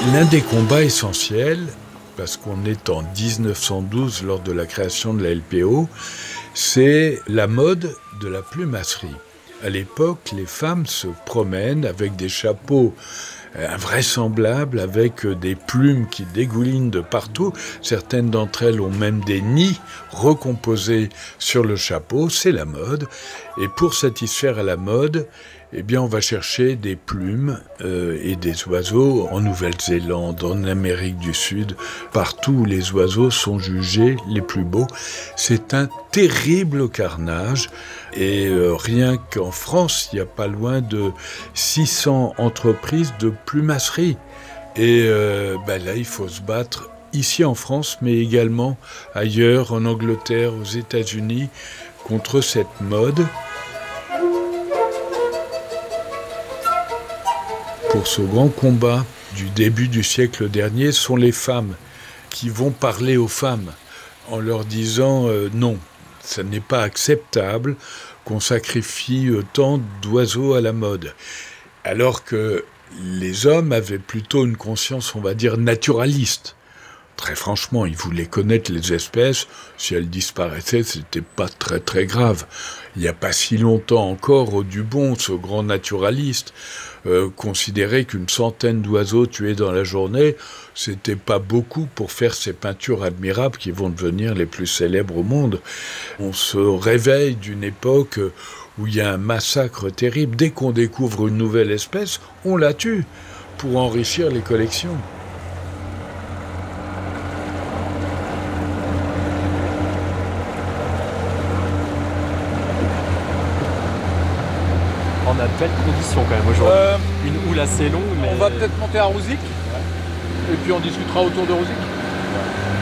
L'un des combats essentiels, parce qu'on est en 1912 lors de la création de la LPO, c'est la mode de la plumasserie. À l'époque, les femmes se promènent avec des chapeaux invraisemblables, avec des plumes qui dégoulinent de partout. Certaines d'entre elles ont même des nids recomposés sur le chapeau, c'est la mode. Et pour satisfaire à la mode, eh bien, on va chercher des plumes et des oiseaux en Nouvelle-Zélande, en Amérique du Sud, partout où les oiseaux sont jugés les plus beaux. C'est un terrible carnage et rien qu'en France, il n'y a pas loin de 600 entreprises de plumasserie. Et là, il faut se battre ici en France, mais également ailleurs, en Angleterre, aux États-Unis, contre cette mode. Pour ce grand combat du début du siècle dernier, sont les femmes qui vont parler aux femmes en leur disant non, ça n'est pas acceptable qu'on sacrifie tant d'oiseaux à la mode. Alors que les hommes avaient plutôt une conscience, on va dire, naturaliste. Très franchement, ils voulaient connaître les espèces. Si elles disparaissaient, c'était pas très très grave. Il n'y a pas si longtemps encore, Audubon, ce grand naturaliste, considérait qu'une centaine d'oiseaux tués dans la journée, c'était pas beaucoup pour faire ces peintures admirables qui vont devenir les plus célèbres au monde. On se réveille d'une époque où il y a un massacre terrible. Dès qu'on découvre une nouvelle espèce, on la tue pour enrichir les collections. On a de belles conditions quand même aujourd'hui. Une houle assez longue, mais... On va peut-être monter à Rouzic, et puis on discutera autour de Rouzic.